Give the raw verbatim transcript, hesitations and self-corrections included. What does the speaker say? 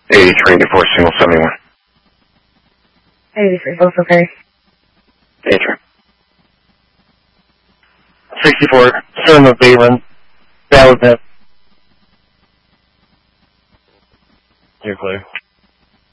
eighty-three, eighty-four, single seventy-one. eighty-three, both okay. eighty-three. sixty-four, seven of Bayland. That was it. You're clear.